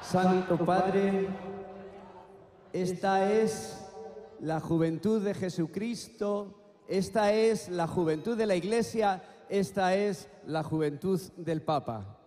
Santo Padre, esta es la juventud de Jesucristo, esta es la juventud de la Iglesia, esta es la juventud del Papa.